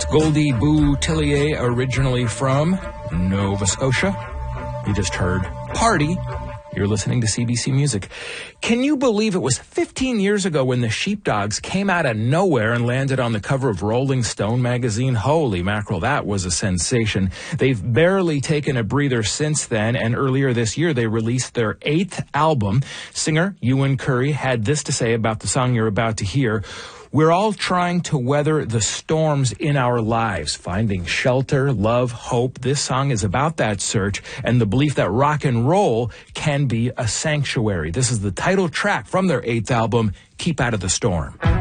Goldie Boutillier, originally from Nova Scotia. You just heard Party. You're listening to CBC Music. Can you believe it was 15 years ago when the Sheepdogs came out of nowhere and landed on the cover of Rolling Stone magazine? Holy mackerel, that was a sensation. They've barely taken a breather since then, and earlier this year they released their 8th album. Singer Ewan Curry had this to say about the song you're about to hear. We're all trying to weather the storms in our lives, finding shelter, love, hope. This song is about that search and the belief that rock and roll can be a sanctuary. This is the title track from their 8th album, Keep Out of the Storm.